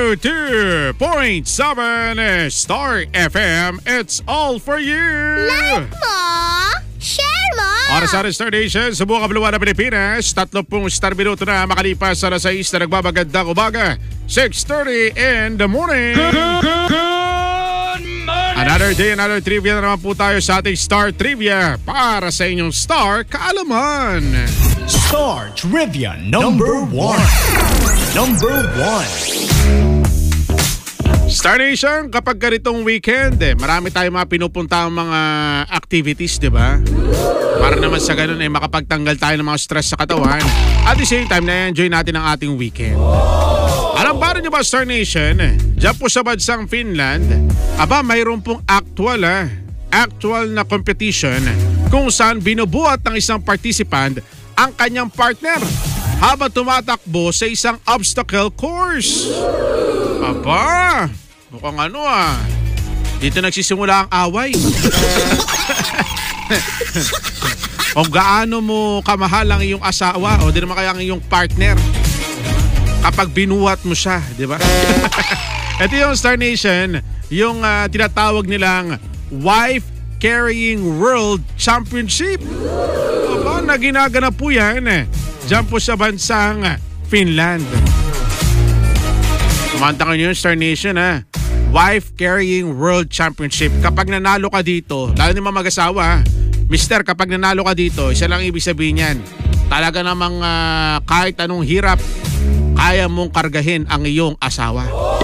102.7 Star FM. It's all for you. Like mo, share mo. Oras sa Star Nation sa buong kabuluhan ng Pilipinas. 30 star minuto na makalipas sa alas 6 na nagbabagandang umaga. 6:30 in the morning. Good morning. Another day, another trivia na naman po tayo sa ating Star Trivia para sa inyong Star Kaalaman. Star Trivia number 1. Star Nation, kapag ganitong weekend, marami tayong mga pinupunta mga activities, di ba? Para naman sa ganun, makapagtanggal tayo ng mga stress sa katawan. At the same time, na-enjoy natin ang ating weekend. Alam ba rin niyo ba, Star Nation, dyan po sa bansang Finland, mayroon pong actual na competition kung saan binubuhat ng isang participant ang kanyang partner habang tumatakbo sa isang obstacle course. Aba, mukhang dito nagsisimula ang away. Kung gaano mo kamahal ang iyong asawa o di naman kaya ang iyong partner kapag binuhat mo siya, di ba? Ito yung Star Nation, yung tinatawag nilang Wife Carrying World Championship. Aba, na ginaganap po yan dyan po sa bansang Finland. Kumanta ko nyo yung Star Nation Wife Carrying World Championship. Kapag nanalo ka dito, lalo naman mag-asawa, Mister, kapag nanalo ka dito, isa lang ibig sabihin yan. Talaga namang kahit anong hirap, kaya mong kargahin ang iyong asawa.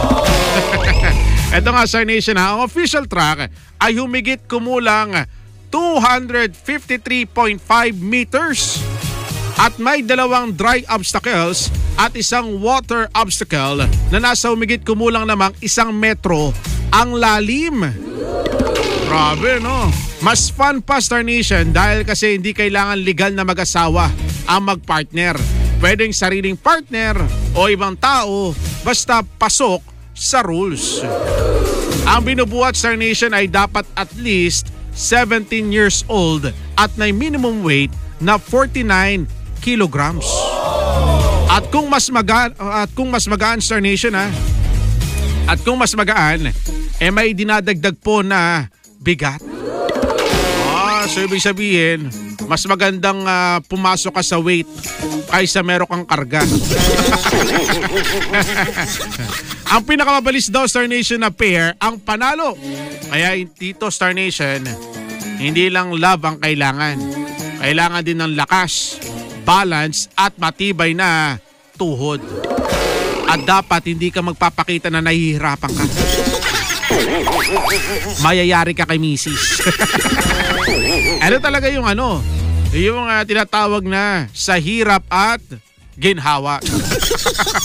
Ito nga, Star Nation, ang official track ay humigit kumulang 253.5 meters at may dalawang dry obstacles at isang water obstacle na nasa humigit kumulang namang 1 metro ang lalim. Grabe, no? Mas fun pa, Star Nation, dahil kasi hindi kailangan legal na mag-asawa ang mag-partner. Pwedeng sariling partner o ibang tao basta pasok sa rules. Ang binubuhat, Star Nation, ay dapat at least 17 years old at may minimum weight na 49 kilograms. At kung mas magaan, Star Nation, at kung mas magaan, may dinadagdag po na bigat. So ibig sabihin, mas magandang pumasok ka sa weight kaysa meron kang karga. Ang pinakamabilis daw, Star Nation, na pair ang panalo. Kaya dito, Star Nation, hindi lang love ang kailangan. Kailangan din ng lakas, balance at matibay na tuhod. At dapat hindi ka magpapakita na nahihirapan ka. Mayayari ka kay misis. Ano talaga yung yung tinatawag na sa hirap at ginhawa.